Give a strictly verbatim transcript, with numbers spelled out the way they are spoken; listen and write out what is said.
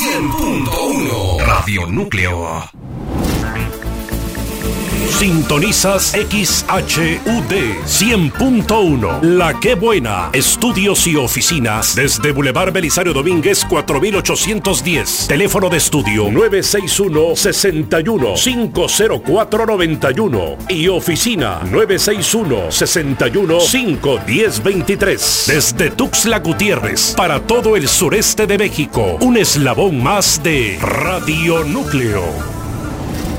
cien punto uno Radio Núcleo. Sintonizas X H U D cien punto uno. La Qué Buena. Estudios y oficinas desde Boulevard Belisario Domínguez cuatro mil ochocientos diez. Teléfono de estudio nueve seis uno, seis uno, cinco cero cuatro, nueve uno y oficina nueve seis uno, seis uno, cinco uno cero, dos tres. Desde Tuxtla Gutiérrez para todo el sureste de México. Un eslabón más de Radio Núcleo.